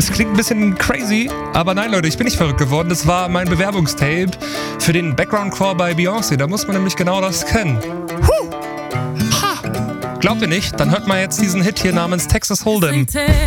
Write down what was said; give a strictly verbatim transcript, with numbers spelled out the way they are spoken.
Das klingt ein bisschen crazy, aber nein, Leute, ich bin nicht verrückt geworden. Das war mein Bewerbungstape für den Background-Core bei Beyoncé. Da muss man nämlich genau das kennen. Huh. Ha. Glaubt ihr nicht? Dann hört mal jetzt diesen Hit hier namens Texas Hold'em.